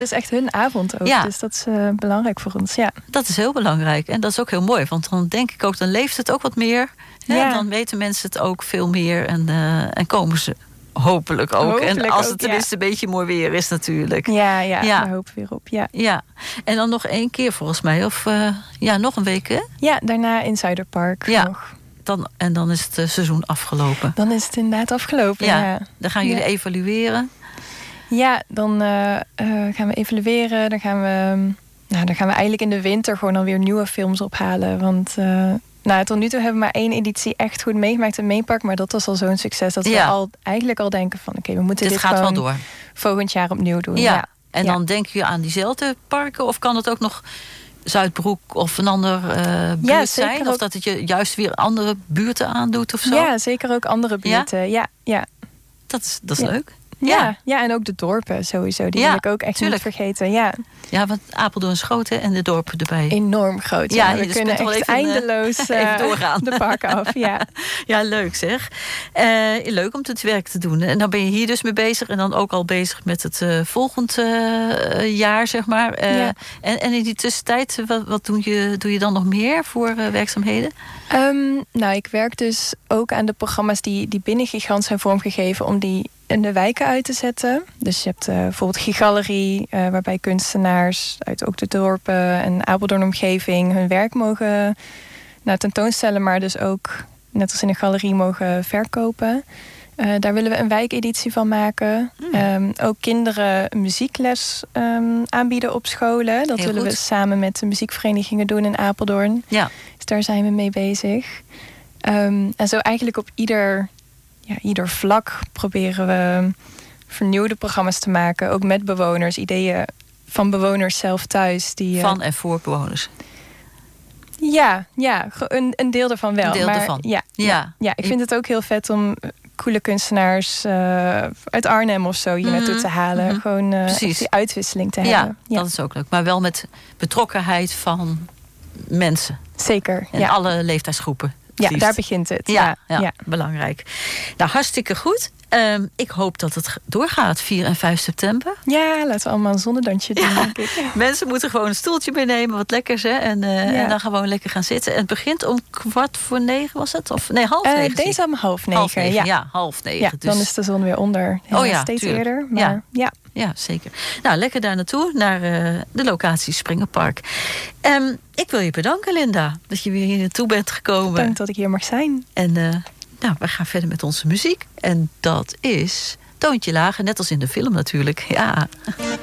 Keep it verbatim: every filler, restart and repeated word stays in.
Het is echt hun avond ook, ja. Dus dat is uh, belangrijk voor ons, ja. Dat is heel belangrijk en dat is ook heel mooi. Want dan denk ik ook, dan leeft het ook wat meer. Hè? Ja. Dan weten mensen het ook veel meer en, uh, en komen ze hopelijk ook. Hopelijk en als ook, het tenminste ja. een beetje mooi weer is natuurlijk. Ja, ja, ja. daar hopen we weer op, ja. Ja, en dan nog één keer volgens mij. Of uh, ja, nog een week, hè? Ja, daarna in Zuiderpark ja. nog. Dan, en dan is het uh, seizoen afgelopen. Dan is het inderdaad afgelopen, ja. ja. Dan gaan jullie ja. evalueren. Ja, dan uh, uh, gaan we evalueren. Dan gaan we, nou, dan gaan we eigenlijk in de winter gewoon alweer nieuwe films ophalen. Want uh, nou, tot nu toe hebben we maar één editie echt goed meegemaakt in Mainpark. Maar dat was al zo'n succes dat ja. we al eigenlijk al denken van... oké, okay, we moeten dit, dit gaat gewoon wel door. Volgend jaar opnieuw doen. Ja, ja. en ja. dan denk je aan diezelfde parken? Of kan het ook nog Zuidbroek of een andere uh, buurt ja, zijn? Of ook... dat het je juist weer andere buurten aandoet of zo? Ja, zeker ook andere buurten. Ja, ja. ja. Dat is, dat is ja. leuk. Ja. Ja. ja, en ook de dorpen sowieso. Die ja, wil ik ook echt tuurlijk. niet vergeten. Ja, ja, want Apeldoorn is groot hè, en de dorpen erbij. Enorm groot. Ja, ja we dus kunnen echt even, eindeloos uh, even doorgaan. de parken af. Ja, ja leuk zeg. Uh, leuk om het werk te doen. En dan ben je hier dus mee bezig. En dan ook al bezig met het uh, volgend uh, jaar, zeg maar. Uh, ja. en, en in die tussentijd, wat, wat doe, je, doe je dan nog meer voor uh, werkzaamheden? Um, nou, ik werk dus ook aan de programma's die, die binnen Gigant zijn vormgegeven... om die in de wijken uit te zetten. Dus je hebt uh, bijvoorbeeld Gigalerie, uh, waarbij kunstenaars uit ook de dorpen en Apeldoorn-omgeving hun werk mogen nou, tentoonstellen, maar dus ook, net als in een galerie, mogen verkopen. Uh, daar willen we een wijkeditie van maken. Mm. Um, ook kinderen muziekles um, aanbieden op scholen. Dat Heel willen goed. we samen met de muziekverenigingen doen in Apeldoorn. Ja. Dus daar zijn we mee bezig. Um, en zo eigenlijk op ieder... Ja, ieder vlak proberen we vernieuwde programma's te maken. Ook met bewoners. Ideeën van bewoners zelf thuis. Die, van en voor bewoners? Ja, ja een, een deel ervan wel. Een deel maar, ervan. Ja, ja. ja, ja, ik vind het ook heel vet om coole kunstenaars uh, uit Arnhem of zo hier mm-hmm. naartoe te halen. Mm-hmm. Gewoon uh, die uitwisseling te ja, hebben. Ja, dat is ook leuk. Maar wel met betrokkenheid van mensen. Zeker, en ja. alle leeftijdsgroepen. Ja, daar begint het. Ja, ja, ja, ja. belangrijk. Nou, hartstikke goed. Um, ik hoop dat het doorgaat, vier en vijf september. Ja, laten we allemaal een zonnedansje doen, ja. denk ik. Ja. Mensen moeten gewoon een stoeltje meenemen, wat lekkers, hè? En, uh, ja. en dan gewoon lekker gaan zitten. En het begint om kwart voor negen, was het? Of nee, half negen? Uh, deze om half negen, half negen ja. ja. half negen. Ja, dus... dan is de zon weer onder. Ja, oh ja, steeds tuurlijk. eerder. Maar ja. ja. Ja, zeker. Nou, lekker daar naartoe, naar uh, de locatie Springerpark. Um, ik wil je bedanken, Linda, dat je weer hier naartoe bent gekomen. Dank dat ik hier mag zijn. En uh, nou, we gaan verder met onze muziek. En dat is Toontje Lager, net als in de film natuurlijk. Ja.